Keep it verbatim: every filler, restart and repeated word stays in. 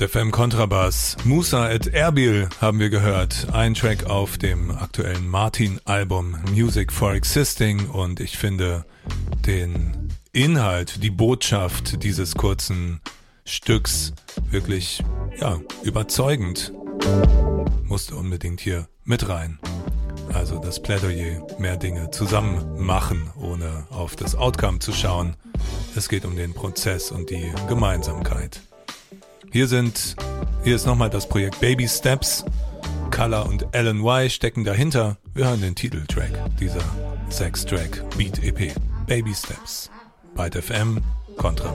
Byte F M Kontrabass. Musa et Erbil haben wir gehört. Ein Track auf dem aktuellen Martin-Album Music for Existing. Und ich finde den Inhalt, die Botschaft dieses kurzen Stücks wirklich, ja, überzeugend. Musste unbedingt hier mit rein. Also das Plädoyer, mehr Dinge zusammen machen, ohne auf das Outcome zu schauen. Es geht um den Prozess und die Gemeinsamkeit. Hier sind, hier ist nochmal das Projekt Baby Steps. Color und Alan Y stecken dahinter. Wir hören den Titeltrack dieser Sechs-Track Beat-E P. Baby Steps. Byte F M, Kontra.